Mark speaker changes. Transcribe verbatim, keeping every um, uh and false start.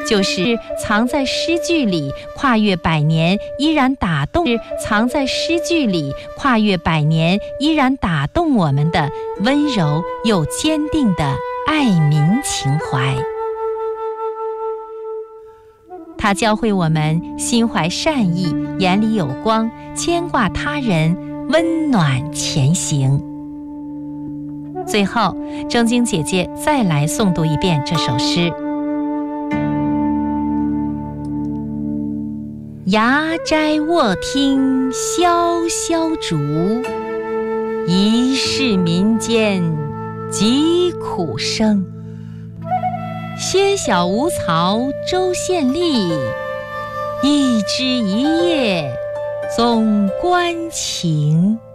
Speaker 1: 就是藏在诗句里，跨越百年依然打动；藏在诗句里，跨越百年依然打动我们的温柔又坚定的爱民情怀。它教会我们心怀善意，眼里有光，牵挂他人，温暖前行。最后，正晶姐姐再来诵读一遍这首诗。牙斋卧听萧萧竹，疑是民间疾苦声。歇晓无曹州县吏，一枝一叶总关情。